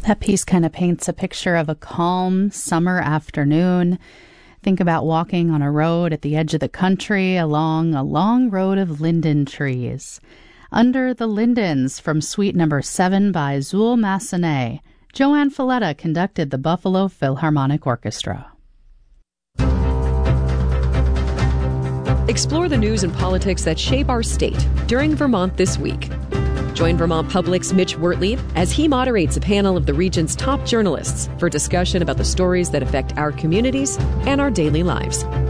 That piece kind of paints a picture of a calm summer afternoon. Think about walking on a road at the edge of the country along a long road of linden trees. Under the Lindens from Suite Number 7 by Zuul Massenet, Joanne Falletta conducted the Buffalo Philharmonic Orchestra. Explore the news and politics that shape our state during Vermont This Week. Join Vermont Public's Mitch Wertlieb as he moderates a panel of the region's top journalists for discussion about the stories that affect our communities and our daily lives.